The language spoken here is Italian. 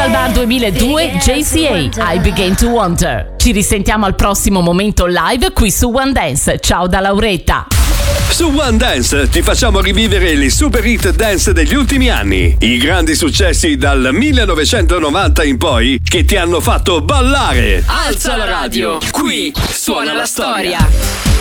dal bar 2002 JCA, I Begin to Wonder. Ci risentiamo al prossimo momento live qui su One Dance. Ciao da Lauretta. Su One Dance ti facciamo rivivere le super hit dance degli ultimi anni, i grandi successi dal 1990 in poi che ti hanno fatto ballare. Alza la radio, qui suona la storia.